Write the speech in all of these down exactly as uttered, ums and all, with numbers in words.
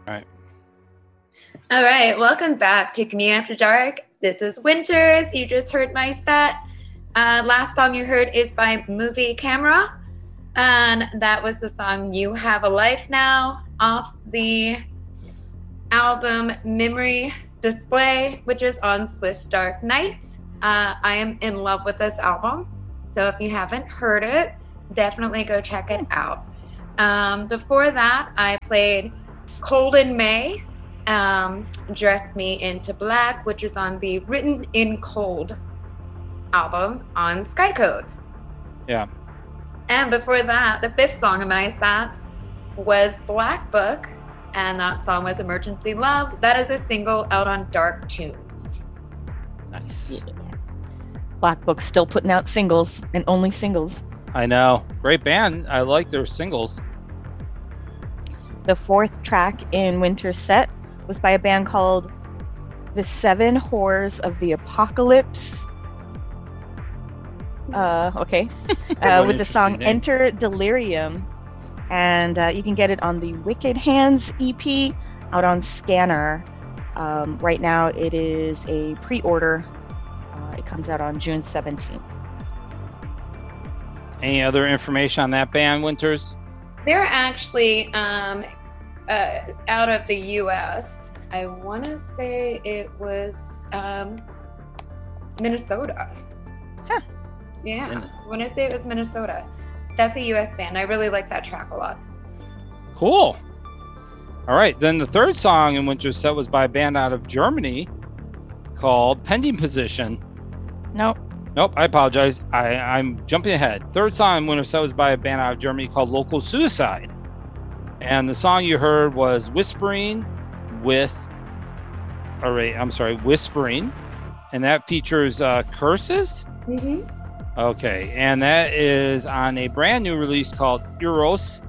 All right. All right. Welcome back to Community After Dark. This is Winters. You just heard my set. Uh, last song you heard is by Movie Camera. And that was the song You Have a Life Now off the album Memory Display, which is on Swiss Dark Nights. Uh, I am in love with this album. So if you haven't heard it, definitely go check it out. Um, before that, I played Cold in May, um, Dress Me Into Black, which is on the Written in Cold album on Skycode. Yeah. And before that, the fifth song of my set was Black Book, and that song was Emergency Love. That is a single out on Dark Tunes. Nice. Yeah. Black Book's still putting out singles, and only singles. I know. Great band. I like their singles. The fourth track in Winter's set was by a band called The Seven Whores of the Apocalypse. Uh, okay. uh, with the song name. Enter Delirium. And uh, you can get it on the Wicked Hands E P out on Scanner. Um, right now it is a pre-order. Uh, it comes out on June seventeenth. Any other information on that band, Winters? They're actually um, uh, out of the U S. I want to say it was um, Minnesota. Huh. Yeah, Yeah. I want to say it was Minnesota. That's a U S band. I really like that track a lot. Cool. All right. Then the third song in Winter's set was by a band out of Germany called Pending Position. Nope. Nope, I apologize. I, I'm jumping ahead. Third song in Winter's set was by a band out of Germany called Local Suicide. And the song you heard was Whispering with, all right, I'm sorry, Whispering. And that features uh, Curses. Mm-hmm. Okay, and that is on a brand new release called Eros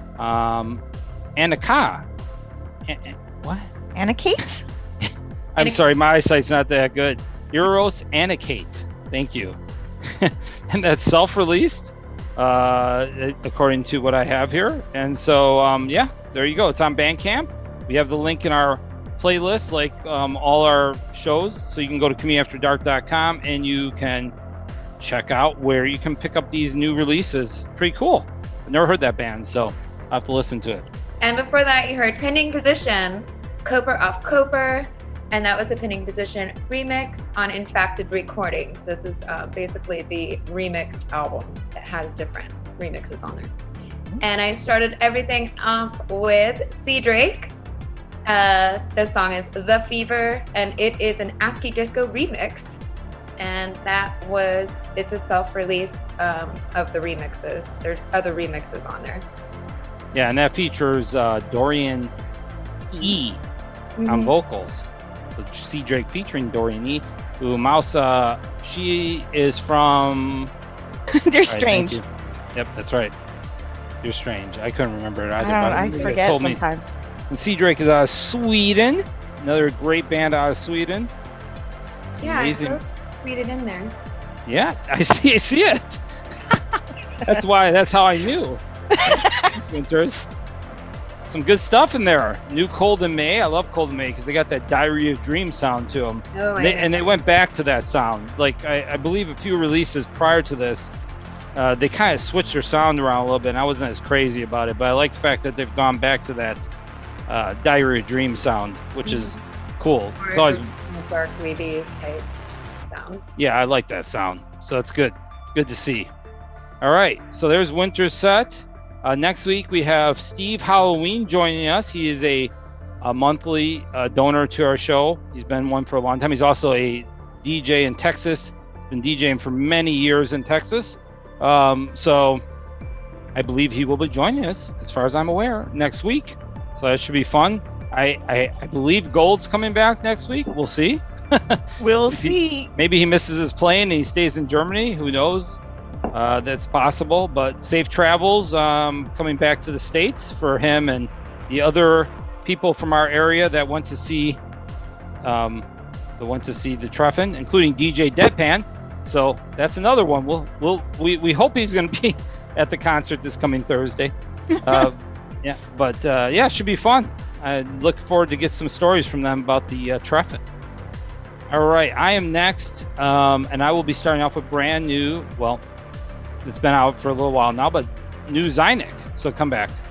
um, Annika. An- an- what? Anna-Kate? I'm sorry, my eyesight's not that good. Eros Anikate. Thank you. And that's self-released, uh, according to what I have here. And so, um, yeah, there you go. It's on Bandcamp. We have the link in our playlist, like um, all our shows. So you can go to community after dark dot com and you can check out where you can pick up these new releases. Pretty cool. I've never heard that band, so I have to listen to it. And before that, you heard Pending Position, Coper Off Coper, and that was a Pending Position remix on Infacted Recordings. This is uh, basically the remixed album that has different remixes on there. And I started everything off with C. Drake. Uh, the song is The Fever, and it is an ASCII Disco remix. And that was, it's a self-release um, of the remixes. There's other remixes on there. Yeah, and that features uh, Dorian E Mm-hmm. on vocals. So C. Drake featuring Dorian E. Who Mouse, uh, she is from... They're All right, strange. thank you. Yep, that's right. You're strange. I couldn't remember it I, either. don't, but I you forget told me. sometimes. And C. Drake is out of Sweden. Another great band out of Sweden. It's Yeah, amazing. I wrote Sweden in there. Yeah, I see. I see it. That's why. That's how I knew. Winters. Some good stuff in there. New Cold in May. I love Cold in May because they got that Diary of Dreams sound to them. Oh, And they, and they went back to that sound. Like I, I believe a few releases prior to this, uh, they kind of switched their sound around a little bit. And I wasn't as crazy about it, but I like the fact that they've gone back to that uh, Diary of Dreams sound, which is cool. Or It's always a dark wavy type sound. Yeah, I like that sound. So it's good. Good to see. All right. So there's Winter's set. Uh, next week we have Steve Halloween joining us. He is a, a monthly uh, donor to our show. He's been one for a long time. He's also a D J in Texas. He's been DJing for many years in Texas. Um, so I believe he will be joining us, as far as I'm aware, next week. So that should be fun. I, I, I believe Gold's coming back next week. We'll see. We'll Maybe- see. Maybe he misses his plane and he stays in Germany. Who knows? Uh, that's possible. But safe travels um, coming back to the States for him and the other people from our area that went to see um, that went to see the Treffen, including D J Deadpan. So that's another one. We'll we'll we, we hope he's going to be at the concert this coming Thursday. Uh, yeah, but uh, yeah, it should be fun. I look forward to get some stories from them about the uh, traffic. All right, I am next, um, and I will be starting off with brand new. Well, it's been out for a little while now, but new Zynik. So come back.